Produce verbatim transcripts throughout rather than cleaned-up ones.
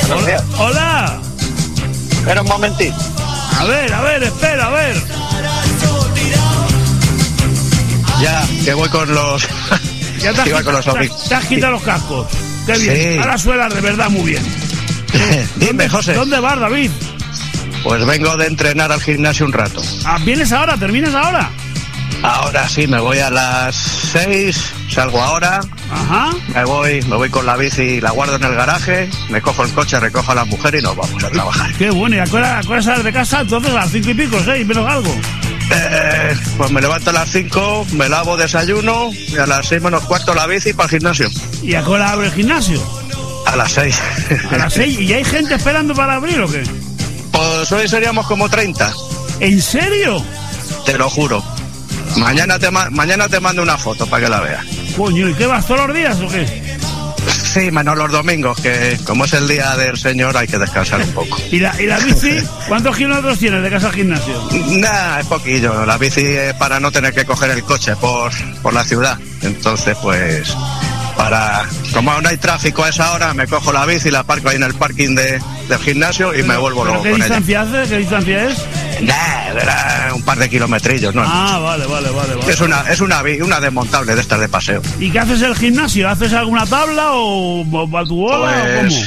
Hola. Hola. Espera un momentito. A ver, a ver, espera, a ver. Ya, que voy con los... Ya te has, quitado, con los te, te has quitado los cascos. Qué bien. Sí. Ahora suenas de verdad muy bien. Dime, ¿Dónde, José. ¿Dónde vas, David? Pues vengo de entrenar al gimnasio un rato. Ah, ¿vienes ahora? ¿Terminas ahora? Ahora sí, me voy a las seis, salgo ahora. Ajá. Me voy, me voy con la bici, la guardo en el garaje, me cojo el coche, recojo a la mujer y nos vamos a trabajar. Qué bueno, ¿y a qué hora, a qué hora sales de casa? Entonces a las cinco y pico, seis, menos algo. Eh, pues me levanto a las cinco, me lavo, desayuno y a las seis menos cuarto la bici para el gimnasio. ¿Y a qué hora abre el gimnasio? A las seis. ¿A las seis? ¿Y hay gente esperando para abrir o qué? Pues hoy seríamos como treinta. ¿En serio? Te lo juro. Mañana te, ma- mañana te mando una foto para que la veas. Coño, ¿y qué vas todos los días o qué? Sí, menos los domingos, que como es el día del señor hay que descansar un poco. ¿Y la, y la bici? ¿Cuántos kilómetros tienes de casa al gimnasio? Nah, es poquillo. La bici es para no tener que coger el coche por, por la ciudad. Entonces, pues, para... Como no hay tráfico a esa hora, me cojo la bici, la aparco ahí en el parking de, del gimnasio y pero, me vuelvo ¿pero luego qué con distancia ella. hace? ¿Qué distancia es? Nah, era un par de kilometrillos, ¿no? Ah, vale, vale, vale, vale. Es una, es una, una desmontable de estas de paseo. ¿Y qué haces en el gimnasio? ¿Haces alguna tabla o, o a tu bola pues, o cómo?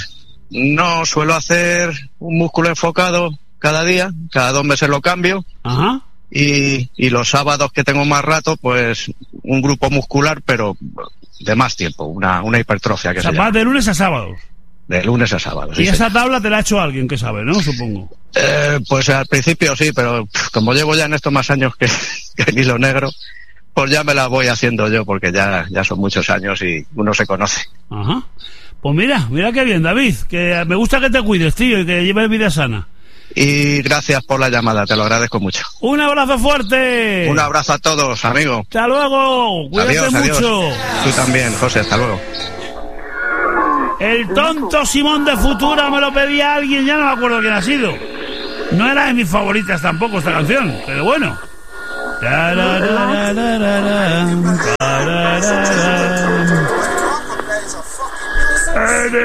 No, suelo hacer un músculo enfocado cada día, cada dos meses lo cambio. Ajá. Y, y los sábados que tengo más rato, pues un grupo muscular, pero de más tiempo, una, una hipertrofia que o sea, se vas llama. de lunes a sábados. De lunes a sábado. Y Sí, esa señor. tabla te la ha hecho alguien que sabe, ¿no? Supongo. Eh, pues al principio sí, pero pff, como llevo ya en esto más años que, que el hilo negro, pues ya me la voy haciendo yo, porque ya, ya son muchos años y uno se conoce. Ajá. Pues mira, mira qué bien, David, que me gusta que te cuides, tío, y que lleves vida sana. Y gracias por la llamada, te lo agradezco mucho. Un abrazo fuerte. Un abrazo a todos, amigo. Hasta luego. Cuídate Adiós, mucho. adiós. Tú también, José, hasta luego. El tonto Simón de Futura me lo pedía alguien, ya no me acuerdo quién ha sido. No era de mis favoritas tampoco esta canción, pero bueno. En